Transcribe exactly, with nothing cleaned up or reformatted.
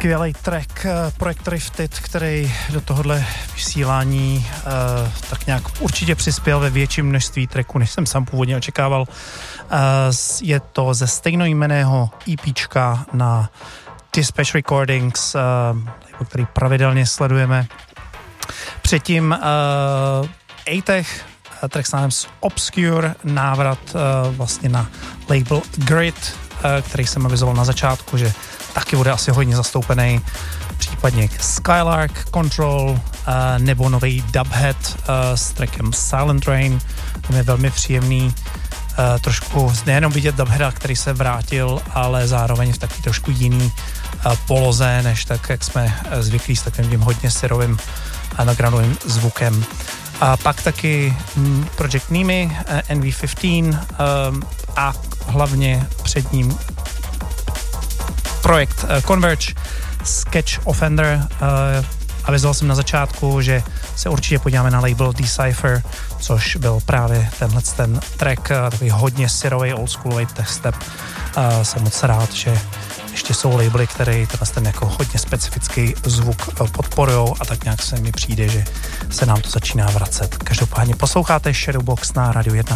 skvělý track Projekt Rifted, který do tohohle vysílání uh, tak nějak určitě přispěl ve větším množství tracků, než jsem sám původně očekával. Uh, je to ze stejnojmenného EPčka na Dispatch Recordings, uh, který pravidelně sledujeme. Předtím uh, A-Tech, track s názvem Obscure, návrat uh, vlastně na label Grid, uh, který jsem avizoval na začátku, že taky bude asi hodně zastoupený, případně Skylark, Control, uh, nebo nový Dubhead uh, s trackem Silent Rain. To je velmi příjemný, uh, trošku nejenom vidět Dubheada, který se vrátil, ale zároveň v taky trošku jiný uh, poloze, než tak, jak jsme uh, zvyklí s takovým tím hodně syrovým a nagranovým zvukem. A pak taky mm, Project Nimi, uh, N V patnáct um, a hlavně před ním projekt uh, Converge, Sketch Offender. Uh, avizoval jsem na začátku, že se určitě podíváme na label Decipher, což byl právě tenhle ten track, uh, takový hodně syrový, oldschoolový tech-step. Uh, jsem moc rád, že ještě jsou labely, které ten jako hodně specifický zvuk podporujou a tak nějak se mi přijde, že se nám to začíná vracet. Každopádně posloucháte Shadowbox na Radio jedna.